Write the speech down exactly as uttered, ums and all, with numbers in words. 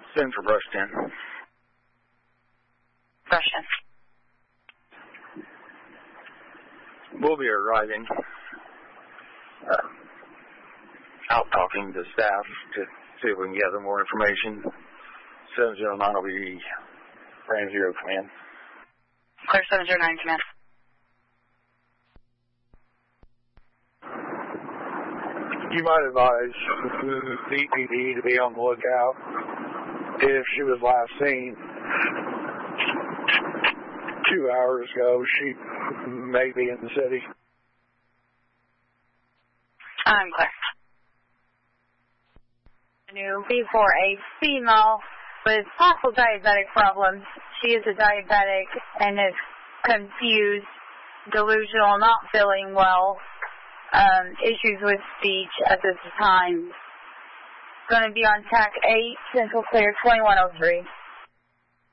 Send for Brushton. Brushton. We'll be arriving. Uh, out talking to staff to see if we can gather more information. seven zero nine will be Brand Zero Command. Clear seven zero nine Command. You might advise the E P D to be on the lookout if she was last seen two hours ago. She may be in the city. I'm clear. New B for a female with possible diabetic problems. She is a diabetic and is confused, delusional, not feeling well. Um, issues with speech at this time. Going to be on T A C eight, Central Clear twenty-one oh three.